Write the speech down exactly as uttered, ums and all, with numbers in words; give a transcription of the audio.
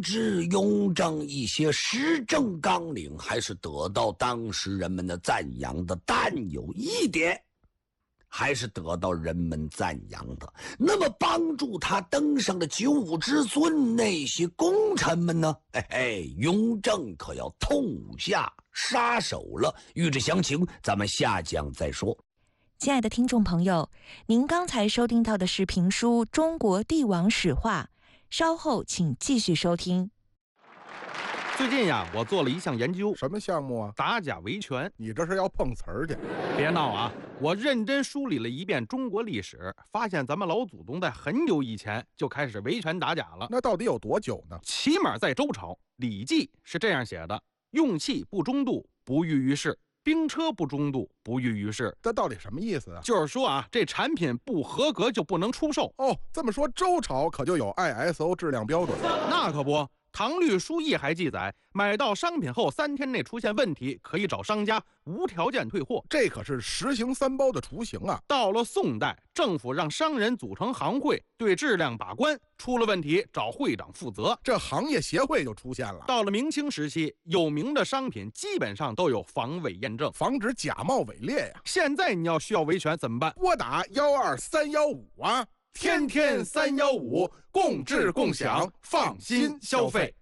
治雍正一些施政纲领还是得到当时人们的赞扬的，但有一点还是得到人们赞扬的。那么帮助他登上的九五之尊那些功臣们呢？嘿嘿，雍正可要痛下杀手了。欲知详情，咱们下讲再说。 亲爱的听众朋友，您刚才收听到的是评书《中国帝王史话》，稍后请继续收听。 最近呀，我做了一项研究。 什么项目啊？ 打假维权。 你这是要碰瓷儿去？ 别闹啊！我认真梳理了一遍中国历史，发现咱们老祖宗在很久以前就开始维权打假了。 那到底有多久呢？ 起码在周朝，《礼记》是这样写的：用器不中度，不欲于世；兵车不中度，不欲于世。 这到底什么意思啊？ 就是说啊，这产品不合格就不能出售。 哦，这么说周朝可就有 I S O 质量标准。 那可不。唐律疏议还记载，买到商品后三天内出现问题，可以找商家无条件退货。 这可是实行三包的雏形啊！ 到了宋代，政府让商人组成行会，对质量把关，出了问题找会长负责， 这行业协会就出现了。 到了明清时期，有名的商品基本上都有防伪验证， 防止假冒伪劣呀。 现在你要需要维权怎么办？ 拨打幺二三幺五啊！天天三幺五，共治共享，放心消费。